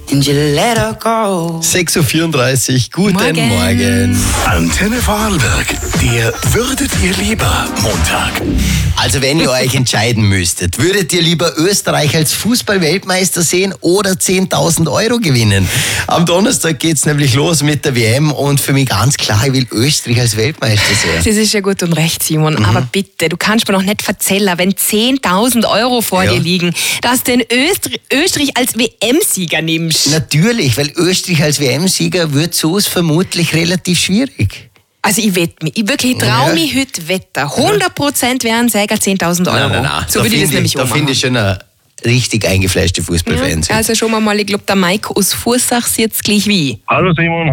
and you let her go. 6.34 Uhr, guten Morgen. Antenne Vorarlberg, der Würdet ihr lieber Montag. Also wenn ihr euch entscheiden müsstet, würdet ihr lieber Österreich als Fußball-Weltmeister sehen oder 10.000 Euro gewinnen? Am Donnerstag geht's nämlich los mit der WM und für mich ganz klar, ich will Österreich als Weltmeister sehen. Das ist ja gut und recht, Simon. Aber bitte, du kannst mir noch nicht erzählen, wenn 10.000 Euro vor dir liegen, dass du den Österreich als WM-Sieger nimmst. Natürlich, weil Österreich als WM-Sieger wird so vermutlich relativ schwierig. Also ich wette mich, ich traue mich heute wetten. 100% wären Sieger 10.000 Euro. Nein. So würde ich das nämlich Da finde ich schon eine richtig eingefleischte Fußballfans. Also schauen wir mal, ich glaube, der Mike aus Fursach sieht es gleich wie. Hallo Simon.